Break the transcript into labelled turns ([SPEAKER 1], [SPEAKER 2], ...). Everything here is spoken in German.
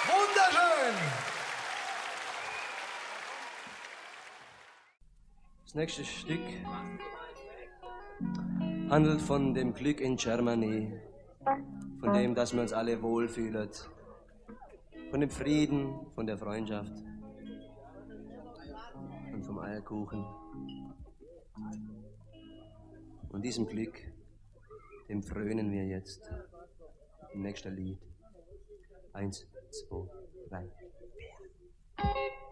[SPEAKER 1] Wunderschön!
[SPEAKER 2] Das nächste Stück handelt von dem Glück in Germany, von dem, dass wir uns alle wohlfühlen, von dem Frieden, von der Freundschaft und vom Eierkuchen. Und diesem Glück, dem frönen wir jetzt im nächsten Lied. 1, 2, 3, 4.